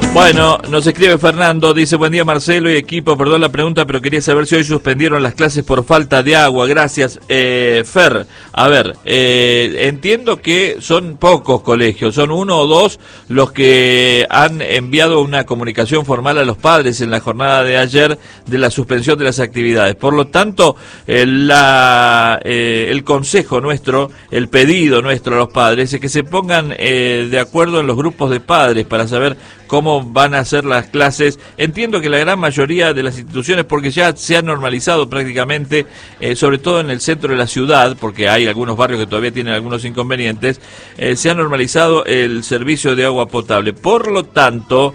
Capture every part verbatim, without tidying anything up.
Bueno, nos escribe Fernando, dice: buen día Marcelo y equipo, perdón la pregunta, pero quería saber si hoy suspendieron las clases por falta de agua. Gracias. Eh, Fer, a ver, eh, entiendo que son pocos colegios, son uno o dos los que han enviado una comunicación formal a los padres en la jornada de ayer de la suspensión de las actividades. Por lo tanto, eh, la, eh, el consejo nuestro, el pedido nuestro a los padres es que se pongan eh, de acuerdo en los grupos de padres para saber cómo van a ser las clases. Entiendo que la gran mayoría de las instituciones, porque ya se ha normalizado prácticamente, eh, sobre todo en el centro de la ciudad, porque hay algunos barrios que todavía tienen algunos inconvenientes, eh, se ha normalizado el servicio de agua potable. Por lo tanto,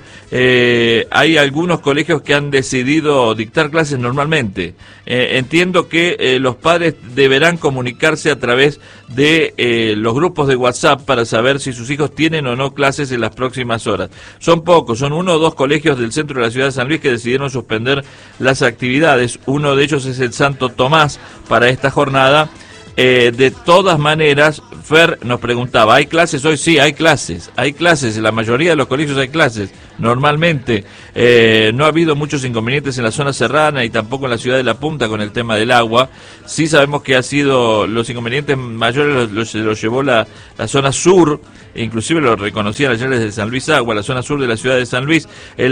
eh, hay algunos colegios que han decidido dictar clases normalmente. Eh, entiendo que eh, los padres deberán comunicarse a través de eh, los grupos de WhatsApp para saber si sus hijos tienen o no clases en las próximas horas. Son pocos, son uno o dos colegios del centro de la ciudad de San Luis que decidieron suspender las actividades. Uno de ellos es el Santo Tomás para esta jornada. Eh, de todas maneras, Fer nos preguntaba, ¿hay clases hoy? Sí, hay clases, hay clases, en la mayoría de los colegios hay clases, normalmente. Eh, no ha habido muchos inconvenientes en la zona serrana y tampoco en la ciudad de La Punta con el tema del agua. Sí sabemos que ha sido, los inconvenientes mayores los, los, los llevó la, la zona sur, inclusive lo reconocían ayer desde San Luis Agua, la zona sur de la ciudad de San Luis.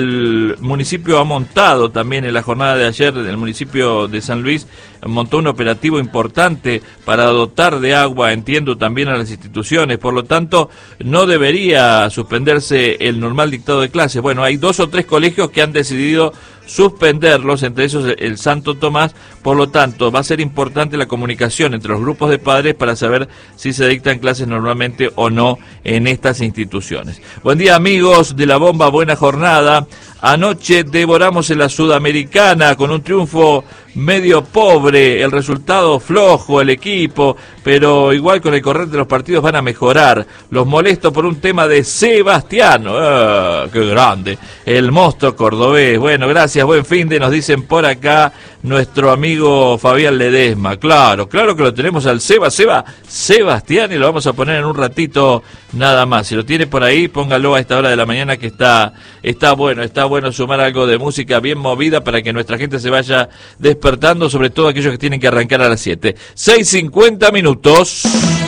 El municipio ha montado también en la jornada de ayer, el municipio de San Luis montó un operativo importante para dotar de agua, entiendo, también a las instituciones. Por lo tanto, no debería suspenderse el normal dictado de clases. Bueno, hay dos o tres colegios que han decidido suspenderlos, entre esos el Santo Tomás. Por lo tanto, va a ser importante la comunicación entre los grupos de padres para saber si se dictan clases normalmente o no en estas instituciones. Buen día, amigos de La Bomba, buena jornada. Anoche devoramos en la Sudamericana con un triunfo medio pobre, el resultado flojo, el equipo, pero igual con el correr de los partidos van a mejorar. Los molesto por un tema de Sebastiano, ¡ah, qué grande! El monstruo cordobés. Bueno, gracias, buen fin de, nos dicen por acá nuestro amigo Fabián Ledesma. Claro, claro que lo tenemos al Seba, Seba, Sebastián, y lo vamos a poner en un ratito nada más. Si lo tiene por ahí, póngalo a esta hora de la mañana que está, está bueno, está bueno sumar algo de música bien movida para que nuestra gente se vaya despertando, sobre todo aquellos que tienen que arrancar a las siete. seis cincuenta minutos.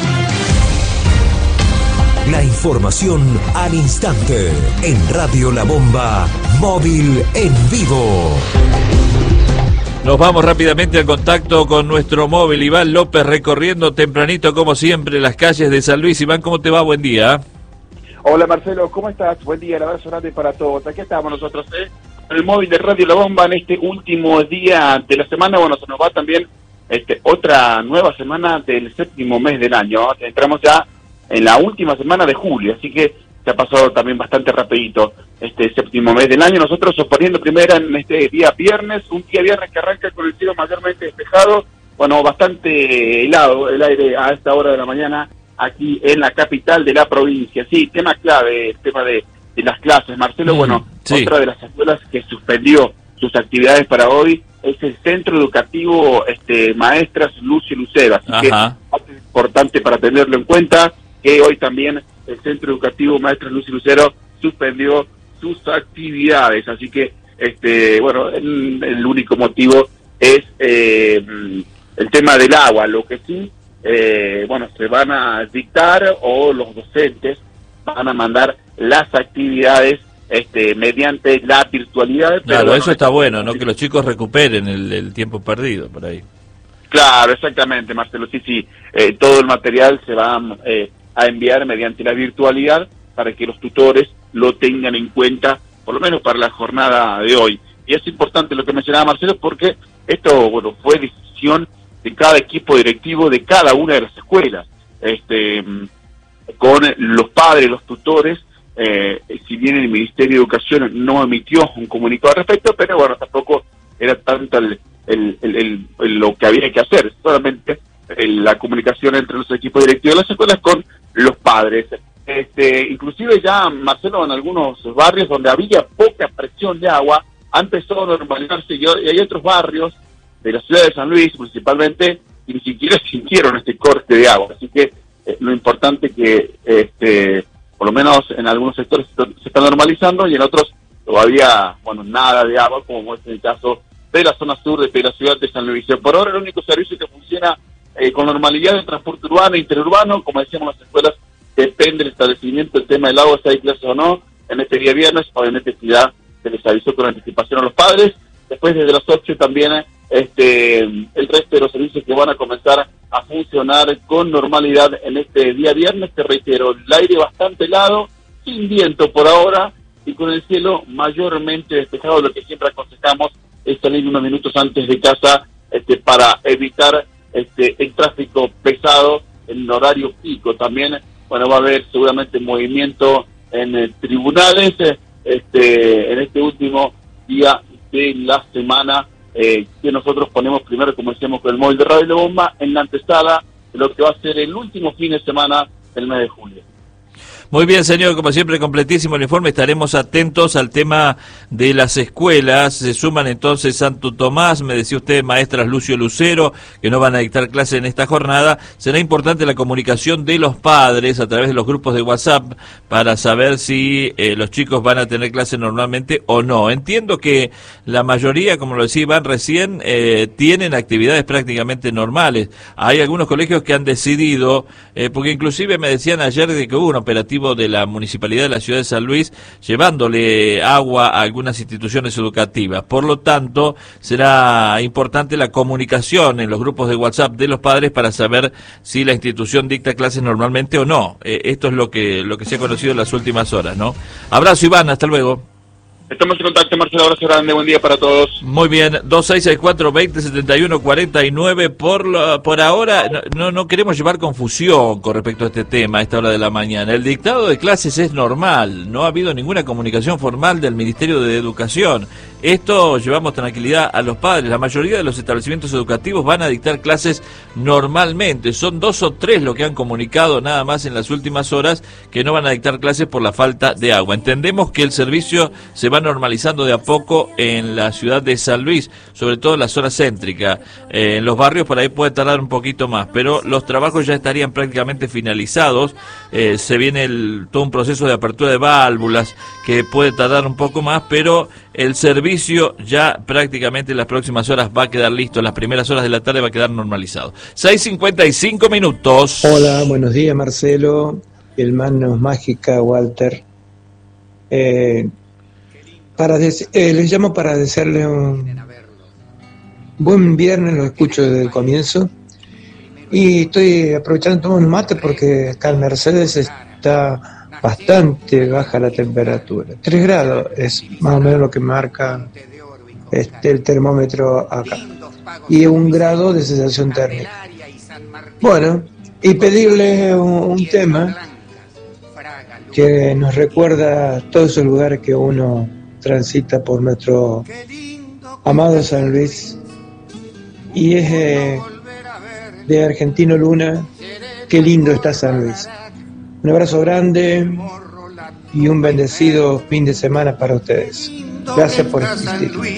La información al instante en Radio La Bomba, móvil en vivo. Nos vamos rápidamente al contacto con nuestro móvil, Iván López, recorriendo tempranito como siempre las calles de San Luis. Iván, ¿cómo te va? Buen día. Hola Marcelo, ¿cómo estás? Buen día, el abrazo grande para todos. Aquí estamos nosotros, ¿eh? En el móvil de Radio La Bomba en este último día de la semana. Bueno, se nos va también este, otra nueva semana del séptimo mes del año. Entramos ya en la última semana de julio, así que se ha pasado también bastante rapidito este séptimo mes del año. Nosotros poniendo primera en este día viernes, un día viernes que arranca con el cielo mayormente despejado, bueno, bastante helado el aire a esta hora de la mañana aquí en la capital de la provincia. Sí, tema clave, el tema de, de las clases, Marcelo. Mm, bueno, sí. Otra de las escuelas que suspendió sus actividades para hoy es el Centro Educativo este Maestras Luz y Lucero, así Ajá. que es importante para tenerlo en cuenta que hoy también el Centro Educativo Maestras Luz y Lucero suspendió sus actividades, así que este bueno, el, el único motivo es eh, el tema del agua. Lo que sí, eh, bueno, se van a dictar o los docentes van a mandar las actividades este mediante la virtualidad. Pero claro, bueno, eso está bueno, ¿no? Que los chicos recuperen el, el tiempo perdido por ahí. Claro, exactamente, Marcelo, sí, sí, eh, todo el material se va eh, a enviar mediante la virtualidad para que los tutores lo tengan en cuenta, por lo menos para la jornada de hoy. Y es importante lo que mencionaba Marcelo, porque esto, bueno, fue decisión de cada equipo directivo de cada una de las escuelas, este, con los padres, los tutores. Eh, si bien el Ministerio de Educación no emitió un comunicado al respecto, pero bueno, tampoco era tanto el, el, el, el, el, lo que había que hacer, solamente el, la comunicación entre los equipos directivos de las escuelas con los padres. Este, inclusive ya, Marcelo, en algunos barrios donde había poca presión de agua, ha empezado a normalizarse, y hay otros barrios de la ciudad de San Luis, principalmente, y ni siquiera sintieron este corte de agua. Así que eh, lo importante que, este, por lo menos en algunos sectores se está normalizando y en otros todavía, bueno, nada de agua, como es el caso de la zona sur de la ciudad de San Luis. Por ahora el único servicio que funciona eh, con normalidad es transporte urbano e interurbano. Como decíamos, las escuelas depende del establecimiento, el tema del agua, si hay clases o no. En este día viernes, obviamente, ya se les avisó con anticipación a los padres. Después, desde las ocho también, este el resto de los servicios que van a comenzar a funcionar con normalidad en este día viernes. Te reitero, el aire bastante helado, sin viento por ahora, y con el cielo mayormente despejado. Lo que siempre aconsejamos es salir unos minutos antes de casa este, para evitar este el tráfico pesado en el horario pico. También, bueno, va a haber seguramente movimiento en eh, tribunales este en este último día de la semana, eh, que nosotros ponemos primero, como decíamos, con el móvil de Radio La Bomba, en la antesala de lo que va a ser el último fin de semana del mes de julio. Muy bien, señor, como siempre, completísimo el informe. Estaremos atentos al tema de las escuelas. Se suman entonces Santo Tomás, me decía usted, maestras Lucio Lucero, que no van a dictar clases en esta jornada. Será importante la comunicación de los padres a través de los grupos de WhatsApp para saber si eh, los chicos van a tener clases normalmente o no. Entiendo que la mayoría, como lo decía Iván recién, eh, tienen actividades prácticamente normales. Hay algunos colegios que han decidido, eh, porque inclusive me decían ayer de que hubo un operativo de la Municipalidad de la Ciudad de San Luis llevándole agua a algunas instituciones educativas. Por lo tanto, será importante la comunicación en los grupos de WhatsApp de los padres para saber si la institución dicta clases normalmente o no. Eh, esto es lo que lo que se ha conocido en las últimas horas, ¿no? Abrazo, Iván, hasta luego. Estamos en contacto, Marcelo, abrazo grande, buen día para todos. Muy bien, dos seis seis cuatro, veinte, setenta y uno, cuarenta y nueve. Por, lo, por ahora no, no, no queremos llevar confusión con respecto a este tema a esta hora de la mañana. El dictado de clases es normal, no ha habido ninguna comunicación formal del Ministerio de Educación. Esto llevamos tranquilidad a los padres. La mayoría de los establecimientos educativos van a dictar clases normalmente. Son dos o tres lo que han comunicado nada más en las últimas horas que no van a dictar clases por la falta de agua. Entendemos que el servicio se va normalizando de a poco en la ciudad de San Luis, sobre todo en la zona céntrica. Eh, en los barrios por ahí puede tardar un poquito más, pero los trabajos ya estarían prácticamente finalizados. Eh, se viene el, todo un proceso de apertura de válvulas que puede tardar un poco más, pero el servicio ya prácticamente en las próximas horas va a quedar listo. En las primeras horas de la tarde va a quedar normalizado. seis cincuenta y cinco minutos. Hola, buenos días, Marcelo, el Manos Mágica, Walter. Eh, para des- eh, les llamo para desearle un buen viernes, lo escucho desde el comienzo. Y estoy aprovechando tomar un mate porque acá en Mercedes está bastante baja la temperatura. tres grados es más o menos lo que marca este, el termómetro acá. Y un grado de sensación térmica. Bueno, y pedirle un, un tema que nos recuerda todos esos lugares que uno transita por nuestro amado San Luis. Y es eh, de Argentino Luna, Qué lindo está San Luis. Un abrazo grande y un bendecido fin de semana para ustedes. Gracias por existir.